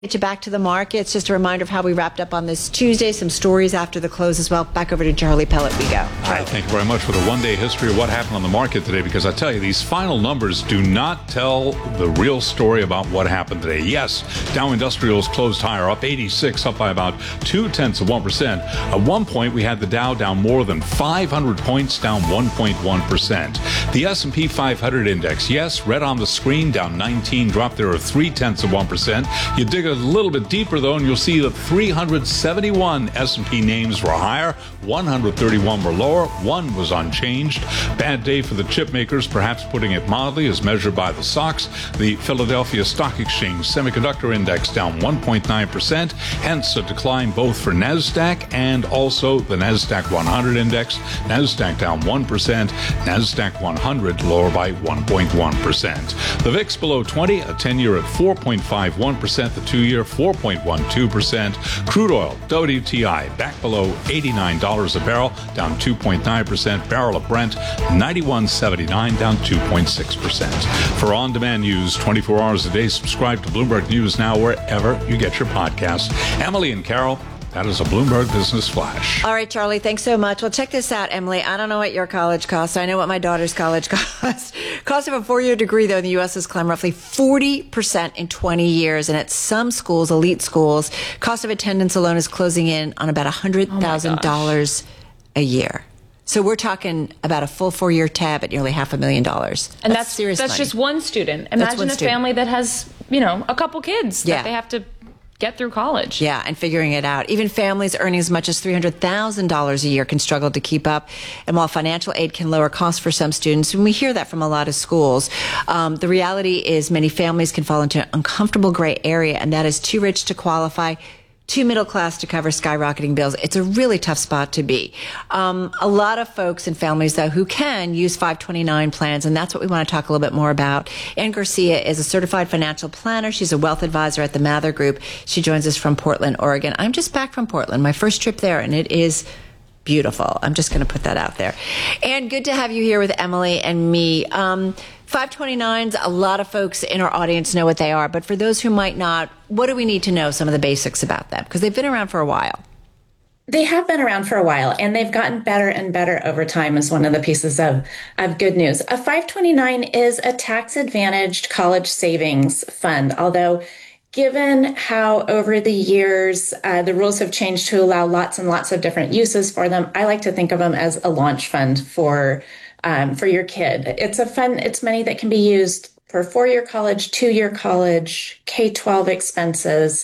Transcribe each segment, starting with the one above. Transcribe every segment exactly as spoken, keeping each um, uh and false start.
Get you back to the markets. Just a reminder of how we wrapped up on this Tuesday. Some stories after the close as well. Back over to Charlie Pellet we go. All right, thank you very much for the one-day history of what happened on the market today, because I tell you, these final numbers do not tell the real story about what happened today. Yes, Dow Industrials closed higher, up eighty-six, up by about two-tenths of one percent. At one point, we had the Dow down more than five hundred points, down one point one percent. The S and P five hundred index, yes, red on the screen, down nineteen, dropped there of three-tenths of one percent. You dig a little bit deeper, though, and you'll see that three hundred seventy-one S and P names were higher, one hundred thirty-one were lower, one was unchanged. Bad day for the chip makers, perhaps putting it mildly, as measured by the S O X. The Philadelphia Stock Exchange Semiconductor Index down one point nine percent, hence a decline both for NASDAQ and also the NASDAQ one hundred index. NASDAQ down one percent, NASDAQ one hundred lower by one point one percent. The V I X below twenty, a ten-year at four point five one percent, the two-year four point one two percent. Crude oil, W T I, back below eighty-nine dollars a barrel, down two point nine percent. Barrel of Brent, ninety-one seventy-nine, down two point six percent. For on-demand news twenty-four hours a day, subscribe to Bloomberg News Now wherever you get your podcasts. Emily and Carol, that is a Bloomberg Business Flash. All right, Charlie, thanks so much. Well, check this out, Emily. I don't know what your college costs. I know what my daughter's college costs. Cost of a four-year degree, though, in the U S has climbed roughly forty percent in twenty years. And at some schools, elite schools, cost of attendance alone is closing in on about one hundred thousand dollars a year. So we're talking about a full four-year tab at nearly half a million dollars. And that's, that's serious That's money. just one student. Imagine one a student. family that has, you know, a couple kids Yeah. that they have to get through college. Yeah, and figuring it out. Even families earning as much as three hundred thousand dollars a year can struggle to keep up. And while financial aid can lower costs for some students, and we hear that from a lot of schools, um, the reality is many families can fall into an uncomfortable gray area, and that is too rich to qualify, too middle class to cover skyrocketing bills. It's a really tough spot to be. Um, a lot of folks and families, though, who can use five twenty-nine plans, and that's what we want to talk a little bit more about. Ann Garcia is a certified financial planner. She's a wealth advisor at the Mather Group. She joins us from Portland, Oregon. I'm just back from Portland, my first trip there, and it is beautiful. I'm just going to put that out there. And good to have you here with Emily and me. Um, five twenty-nines, a lot of folks in our audience know what they are, but for those who might not, what do we need to know some of the basics about them? Because they've been around for a while. They have been around for a while, and they've gotten better and better over time is one of the pieces of, of good news. A five twenty-nine is a tax-advantaged college savings fund, although given how over the years uh, the rules have changed to allow lots and lots of different uses for them, I like to think of them as a launch fund for um, for your kid. It's a fund, it's money that can be used for four-year college, two-year college, K twelve expenses,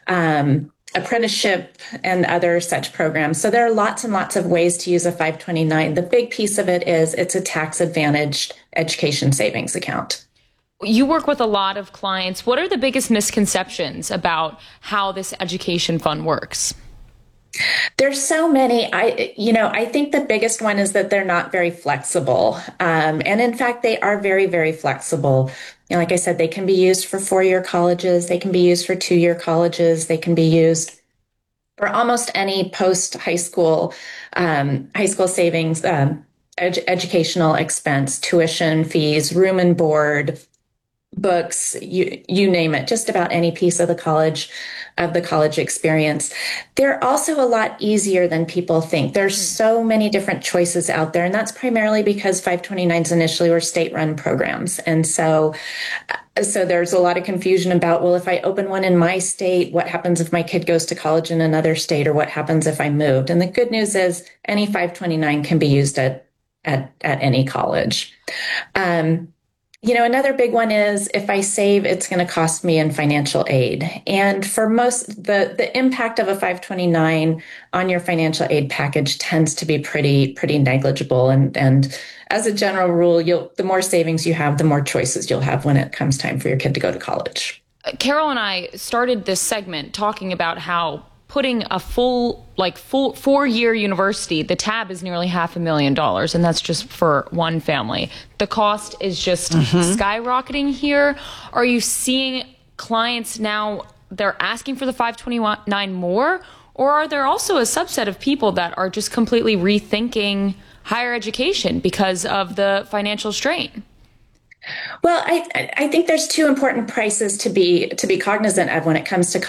um, apprenticeship, and other such programs. So there are lots and lots of ways to use a five twenty-nine. The big piece of it is it's a tax-advantaged education savings account. You work with a lot of clients. What are the biggest misconceptions about how this education fund works? There's so many. I, you know, I think the biggest one is that they're not very flexible. Um, and in fact, they are very, very flexible. You know, like I said, they can be used for four-year colleges. They can be used for two-year colleges. They can be used for almost any post-high school, um, high school savings, um, ed- educational expense, tuition fees, room and board, books, you you name it, just about any piece of the college of the college experience. They're also a lot easier than people think. There's so many different choices out there, and that's primarily because five twenty-nines initially were state-run programs. And so so there's a lot of confusion about, well, if I open one in my state, what happens if my kid goes to college in another state, or what happens if I moved? And the good news is any five twenty-nine can be used at at, at any college. Um, You know, another big one is if I save, it's going to cost me in financial aid. And for most, the, the impact of a five twenty-nine on your financial aid package tends to be pretty, pretty negligible. And, and as a general rule, you'll, the more savings you have, the more choices you'll have when it comes time for your kid to go to college. Carol and I started this segment talking about how putting a full, like full four-year university, the tab is nearly half a million dollars, and that's just for one family. The cost is just mm-hmm. skyrocketing here. Are you seeing clients now, they're asking for the five twenty-nine more, or are there also a subset of people that are just completely rethinking higher education because of the financial strain? Well, I I think there's two important prices to be to be cognizant of when it comes to